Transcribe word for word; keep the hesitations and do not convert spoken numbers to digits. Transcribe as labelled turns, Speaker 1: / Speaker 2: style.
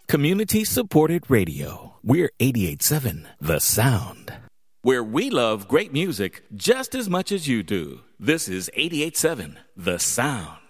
Speaker 1: Community-supported radio. We're eighty-eight point seven The Sound. Where we love great music just as much as you do. This is eighty-eight point seven The Sound.